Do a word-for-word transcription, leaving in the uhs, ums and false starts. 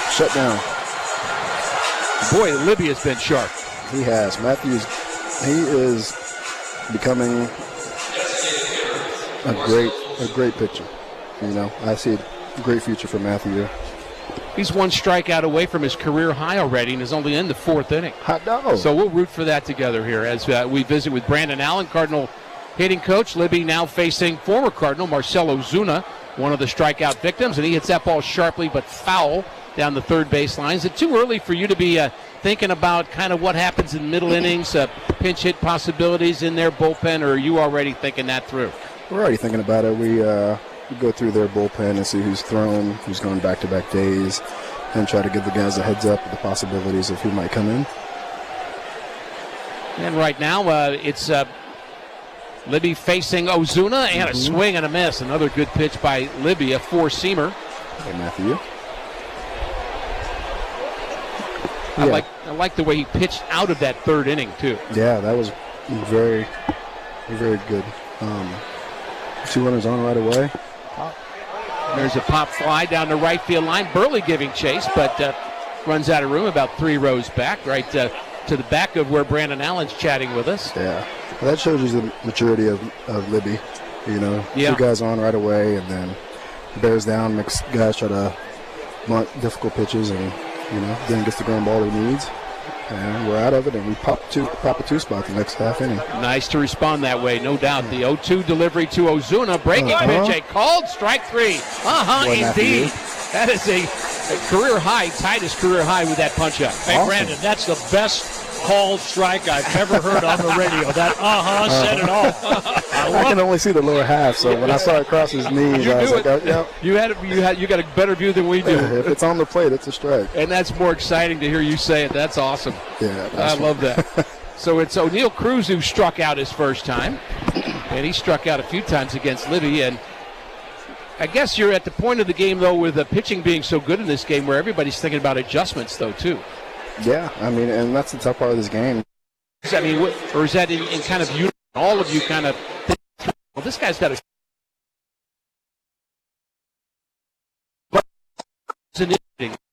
shut down. Boy, Libby has been sharp. He has. Matthews, he is becoming a great, a great pitcher. You know, I see a great future for Matthew. He's one strikeout away from his career high already and is only in the fourth inning. Hot dog. So we'll root for that together here as uh, we visit with Brandon Allen, Cardinal hitting coach. Libby now facing former Cardinal Marcelo Zuna, one of the strikeout victims, and he hits that ball sharply but foul down the third baseline. Is it too early for you to be uh, thinking about kind of what happens in middle innings, uh, pinch hit possibilities in their bullpen, or are you already thinking that through? We're already thinking about it. We, uh, we go through their bullpen and see who's thrown, who's going back-to-back days, and try to give the guys a heads up of the possibilities of who might come in. And right now uh, it's uh, Libby facing Ozuna, and mm-hmm. a swing and a miss. Another good pitch by Libby, a four-seamer. Hey, Matthew. I Yeah. like I like the way he pitched out of that third inning, too. Yeah, that was very, very good. Um, two runners on right away. There's a pop fly down the right field line. Burley giving chase, but uh, runs out of room about three rows back, right uh, to the back of where Brandon Allen's chatting with us. Yeah, well, that shows you the maturity of, of Libby. You know, yeah. two guys on right away, and then bears down, makes guys try to blunt difficult pitches, and you know, then gets the ground ball he needs. And we're out of it, and we pop two, pop a two spot the next half inning. Nice to respond that way, no doubt. The oh two delivery to Ozuna, breaking uh-huh. pitch, a called strike three. Uh-huh, Boy, indeed. Matthew. That is a, a career high, tied his career high with that punch up. Hey, Awesome. Brandon, that's the best called strike I've ever heard on the radio. That uh-huh, uh-huh. said it all. I, I can only see the lower half, so when I saw it cross his knees, You I was knew like, it. oh, yeah. You had you had you got a better view than we do. If it's on the plate, it's a strike. And that's more exciting to hear you say it. That's awesome. Yeah, I love that. So it's O'Neal Cruz who struck out his first time, and he struck out a few times against Libby. And I guess you're at the point of the game, though, with the pitching being so good in this game where everybody's thinking about adjustments, though, too. Yeah, I mean, and that's the tough part of this game. I mean, what, or is that in, in kind of you, all of you kind of think, well, this guy's got a but it's an interesting